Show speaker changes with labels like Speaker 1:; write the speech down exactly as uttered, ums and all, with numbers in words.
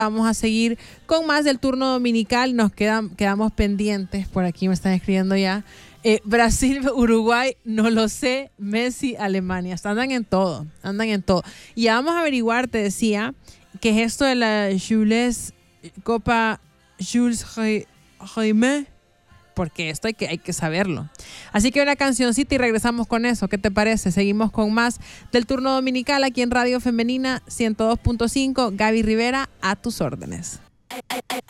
Speaker 1: Vamos a seguir con más del turno dominical. Nos quedan, quedamos pendientes. Por aquí me están escribiendo ya. Eh, Brasil, Uruguay, no lo sé. Messi, Alemania. Andan en todo. Andan en todo. Y ya vamos a averiguar, te decía, qué es esto de la Jules Copa Jules Rimet. Porque esto hay que, hay que saberlo. Así que una cancioncita y regresamos con eso. ¿Qué te parece? Seguimos con más del turno dominical aquí en Radio Femenina ciento dos punto cinco. Gaby Rivera, a tus órdenes.